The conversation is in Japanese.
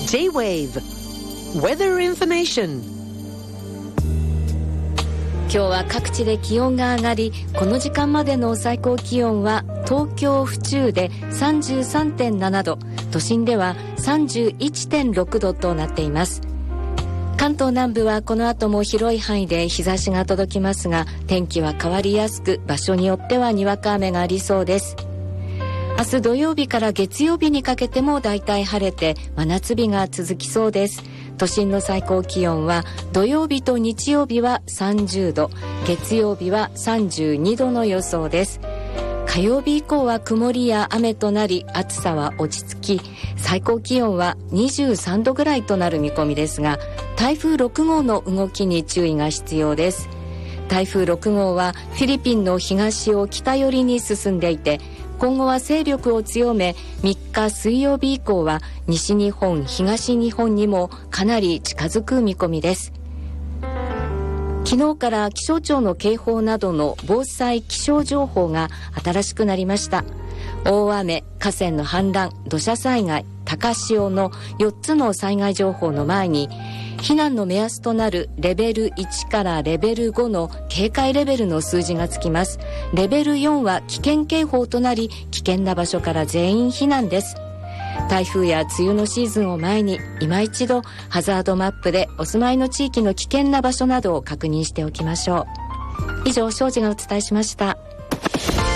J-Wave Weather Information。 今日は各地で気温が上がり、この時間までの最高気温は東京府中で 33.7 度、都心では 31.6 度となっています。関東南部はこの後も広い範囲で日差しが届きますが、天気は変わりやすく、場所によってはにわか雨がありそうです。明日土曜日から月曜日にかけてもだいたい晴れて真夏日が続きそうです。都心の最高気温は土曜日と日曜日は30度、月曜日は32度の予想です。火曜日以降は曇りや雨となり、暑さは落ち着き、最高気温は23度ぐらいとなる見込みですが、台風6号の動きに注意が必要です。台風6号はフィリピンの東を北寄りに進んでいて、今後は勢力を強め、3日水曜日以降は西日本、東日本にもかなり近づく見込みです。昨日から気象庁の警報などの防災気象情報が新しくなりました。大雨、河川の氾濫、土砂災害、高潮の4つの災害情報の前に、避難の目安となるレベル1からレベル5の警戒レベルの数字がつきます。レベル4は危険警報となり、危険な場所から全員避難です。台風や梅雨のシーズンを前に、今一度ハザードマップでお住まいの地域の危険な場所などを確認しておきましょう。以上、庄司がお伝えしました。